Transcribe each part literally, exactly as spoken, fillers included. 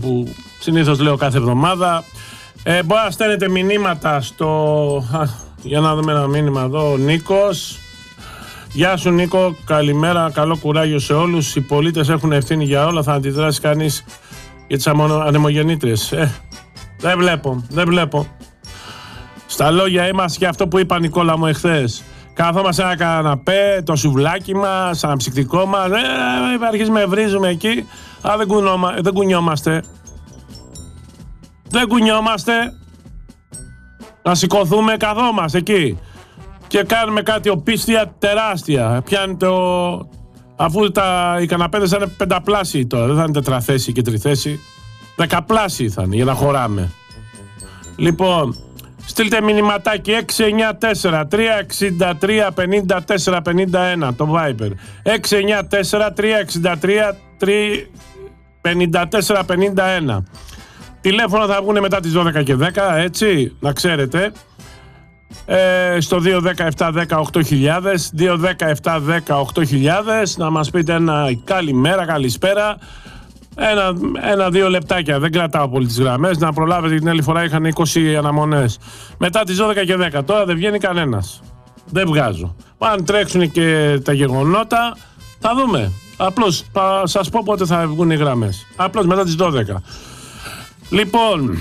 που συνήθως λέω κάθε εβδομάδα. Ε, μπορεί να στέλνετε μηνύματα στο... Για να δούμε ένα μήνυμα εδώ. Ο Νίκος. Γεια σου Νίκο, καλημέρα, καλό κουράγιο σε όλους. Οι πολίτες έχουν ευθύνη για όλα, θα αντιδράσει κανείς για τις ανεμογεννήτριες. Ε, δεν βλέπω, δεν βλέπω. Στα λόγια είμαστε και αυτό που είπα Νικόλα μου εχθές. Καθόμαστε ένα καναπέ, το σουβλάκι μας, ένα ψυκτικό μας. Ε, αρχίζουμε, βρίζουμε εκεί. Α, δεν, κουνώμα, δεν κουνιόμαστε. Δεν κουνιόμαστε. Να σηκωθούμε, καθόμαστε εκεί. Και κάνουμε κάτι οπίστια τεράστια. Πιάνει το... Αφού τα... οι καναπέδες θα είναι πενταπλάσιοι τώρα. Δεν θα είναι τετραθέση και τριθέση. Δεκαπλάσιοι θα είναι για να χωράμε. Λοιπόν, στείλτε μηνυματάκι έξι εννιά τέσσερα τρία εξήντα τρία πενήντα τέσσερα πενήντα ένα το Viber. έξι εννιά τέσσερα τρία εξήντα τρία πενήντα τέσσερα πενήντα ένα. Τηλέφωνα θα βγουν μετά τις δώδεκα και δέκα, έτσι, να ξέρετε. Ε, στο δύο δέκα επτά δέκα οκτώ χιλιάδες, δύο δέκα επτά δέκα οκτώ χιλιάδες, να μας πείτε ένα καλημέρα, καλησπέρα. Ένα, ένα δύο λεπτάκια, δεν κρατάω πολύ τις γραμμές, να προλάβετε, την άλλη φορά είχαν είκοσι αναμονές. Μετά τις δώδεκα και δέκα, τώρα δεν βγαίνει κανένας. Δεν βγάζω. Αν τρέξουν και τα γεγονότα, θα δούμε. Απλώς θα σας πω πότε θα βγουν οι γραμμές. Απλώς μετά τις δώδεκα. Λοιπόν,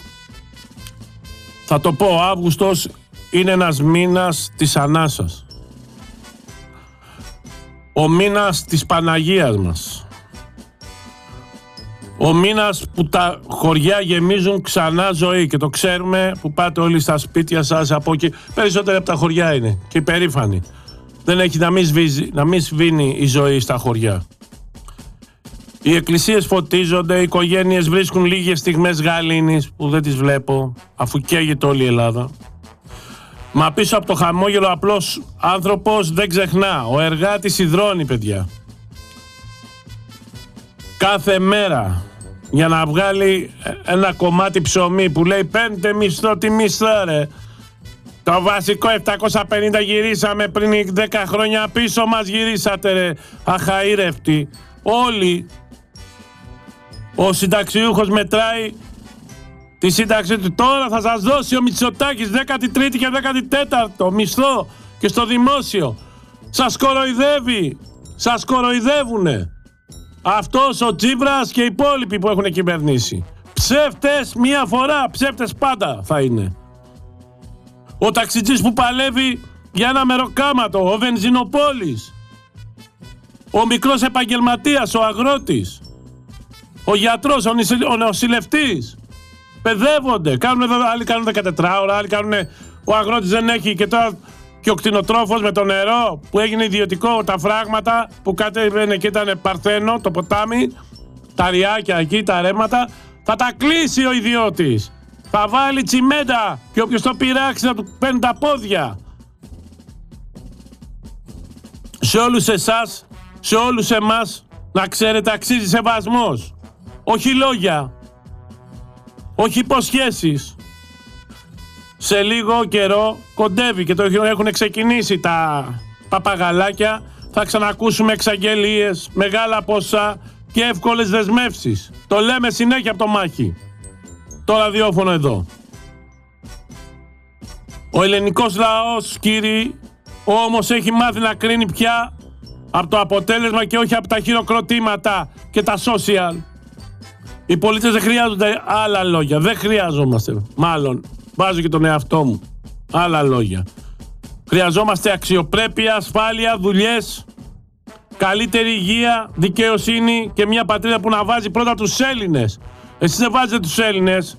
θα το πω, ο Αύγουστος είναι ένας μήνας της ανάσας. Ο μήνας της Παναγίας μας. Ο μήνας που τα χωριά γεμίζουν ξανά ζωή και το ξέρουμε που πάτε όλοι στα σπίτια σας από εκεί. Περισσότερα από τα χωριά είναι και υπερήφανοι. Δεν έχει να μην, σβήσει, να μην σβήνει η ζωή στα χωριά. Οι εκκλησίες φωτίζονται, οι οικογένειες βρίσκουν λίγες στιγμές γαλήνης που δεν τις βλέπω αφού καίγεται όλη η Ελλάδα. Μα πίσω από το χαμόγελο απλός άνθρωπος δεν ξεχνά. Ο εργάτης υδρώνει, παιδιά. Κάθε μέρα για να βγάλει ένα κομμάτι ψωμί που λέει πέντε μισθό, τι μισθό ρε. Το βασικό επτακόσια πενήντα γυρίσαμε πριν δέκα χρόνια πίσω μας γυρίσατε ρε. Αχαήρευτοι. Όλοι. Ο συνταξιούχος μετράει τη σύνταξη του. Τώρα θα σας δώσει ο Μητσοτάκης δέκατη τρίτη και δέκατη τέταρτη μισθό και στο δημόσιο. Σας κοροϊδεύει. Σας κοροϊδεύουνε. Αυτός ο Τσίπρας και οι υπόλοιποι που έχουν κυβερνήσει. Ψεύτες μία φορά, ψεύτες πάντα θα είναι. Ο ταξιτζής που παλεύει για ένα μεροκάματο, ο βενζινοπόλης. Ο μικρός επαγγελματίας, ο αγρότης. Ο γιατρός, ο νοσηλευτής. Παιδεύονται. Κάνουν, άλλοι κάνουν δεκατέσσερα ώρα, άλλοι κάνουν. Ο αγρότης δεν έχει και τώρα και ο κτηνοτρόφος με το νερό που έγινε ιδιωτικό, τα φράγματα που κατέβαινε και ήταν παρθένο, το ποτάμι, τα ριάκια εκεί, τα ρέματα. Θα τα κλείσει ο ιδιώτης. Θα βάλει τσιμέντα και όποιος το πειράξει θα του παίρνει τα πόδια. Σε όλους εσάς, σε όλους εμάς, να ξέρετε αξίζει σεβασμός. Όχι λόγια. Όχι υποσχέσεις. Σε λίγο καιρό κοντεύει και το έχουν ξεκινήσει τα παπαγαλάκια. Θα ξανακούσουμε εξαγγελίες, μεγάλα ποσά και εύκολες δεσμεύσεις. Το λέμε συνέχεια από το μάχη. Το ραδιόφωνο εδώ. Ο ελληνικός λαός, κύριοι, όμως έχει μάθει να κρίνει πια από το αποτέλεσμα και όχι από τα χειροκροτήματα και τα social. Οι πολίτες δεν χρειάζονται άλλα λόγια. Δεν χρειαζόμαστε. Μάλλον, βάζω και τον εαυτό μου. Άλλα λόγια. Χρειαζόμαστε αξιοπρέπεια, ασφάλεια, δουλειές, καλύτερη υγεία, δικαιοσύνη και μια πατρίδα που να βάζει πρώτα τους Έλληνες. Εσείς δεν βάζετε τους Έλληνες.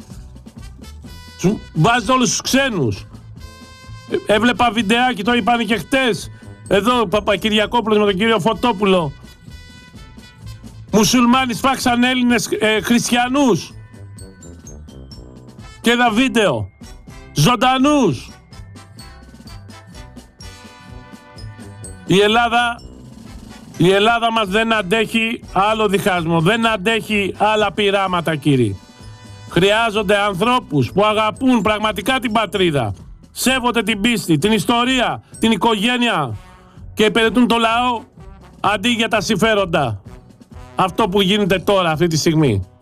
Βάζετε όλους τους ξένους. Έβλεπα βιντεάκι, το είπαν και χτες. Εδώ ο Παπακυριακόπουλος με τον κύριο Φωτόπουλο. Μουσουλμάνοι σφάξαν Έλληνες ε, χριστιανούς. Και ένα βίντεο. Ζωντανούς. Η Ελλάδα, η Ελλάδα μας δεν αντέχει άλλο διχασμό. Δεν αντέχει άλλα πειράματα, κύριοι. Χρειάζονται ανθρώπους που αγαπούν πραγματικά την πατρίδα. Σέβονται την πίστη, την ιστορία, την οικογένεια και υπηρετούν το λαό αντί για τα συμφέροντα. Αυτό που γίνεται τώρα αυτή τη στιγμή.